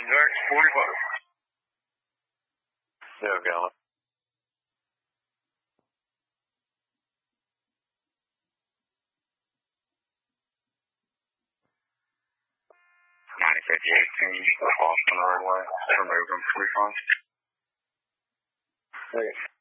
Jack 45. Yeah, Gallup. 905018, off on the right way. Remove him 45. Okay.